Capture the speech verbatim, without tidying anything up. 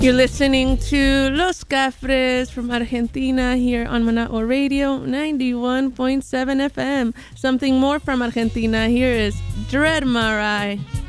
You're listening to Los Cafres from Argentina here on Manao Radio ninety-one point seven F M. Something more from Argentina. Here is Dread Marai.